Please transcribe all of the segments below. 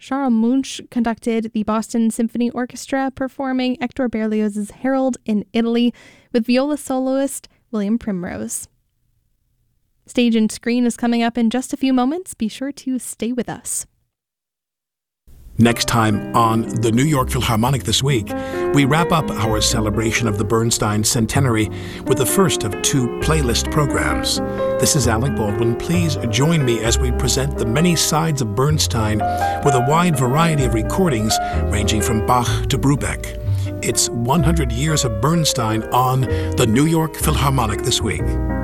Charles Munch conducted the Boston Symphony Orchestra performing Hector Berlioz's Harold in Italy with viola soloist William Primrose. Stage and Screen is coming up in just a few moments. Be sure to stay with us. Next time on the New York Philharmonic This Week, we wrap up our celebration of the Bernstein Centenary with the first of 2 playlist programs. This is Alec Baldwin. Please join me as we present the many sides of Bernstein with a wide variety of recordings ranging from Bach to Brubeck. It's 100 years of Bernstein on the New York Philharmonic This Week.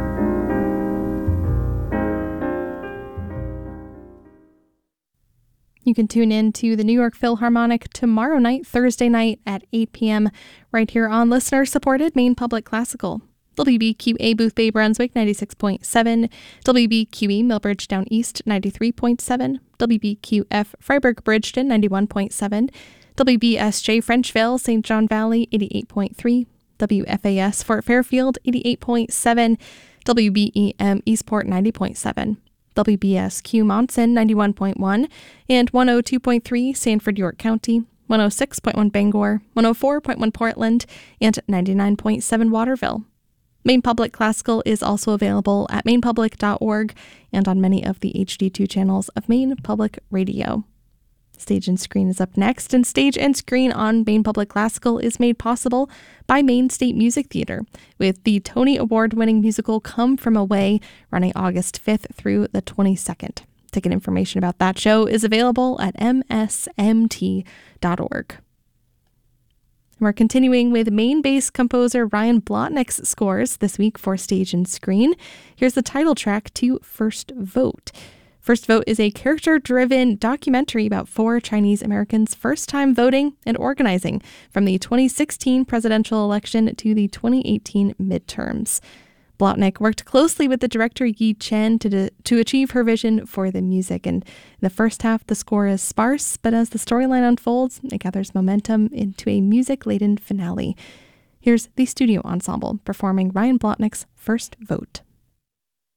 You can tune in to the New York Philharmonic tomorrow night, Thursday night at 8 p.m. right here on listener-supported Maine Public Classical. WBQA Boothbay Brunswick 96.7, WBQE Millbridge Down East 93.7, WBQF Freiburg Bridgeton 91.7, WBSJ Frenchville St. John Valley 88.3, WFAS Fort Fairfield 88.7, WBEM Eastport 90.7. WBSQ Monson 91.1 and 102.3 Sanford York County, 106.1 Bangor, 104.1 Portland, and 99.7 Waterville. Maine Public Classical is also available at mainepublic.org and on many of the HD2 channels of Maine Public Radio. Stage and Screen is up next, and Stage and Screen on Maine Public Classical is made possible by Maine State Music Theater, with the Tony Award-winning musical Come From Away running August 5th through the 22nd. Ticket information about that show is available at msmt.org. We're continuing with Maine-based composer Ryan Blotnick's scores this week for Stage and Screen. Here's the title track to First Vote. First Vote is a character-driven documentary about 4 Chinese Americans' first time voting and organizing from the 2016 presidential election to the 2018 midterms. Blotnick worked closely with the director Yi Chen to achieve her vision for the music. And in the first half, the score is sparse, but as the storyline unfolds, it gathers momentum into a music-laden finale. Here's the studio ensemble performing Ryan Blotnick's First Vote.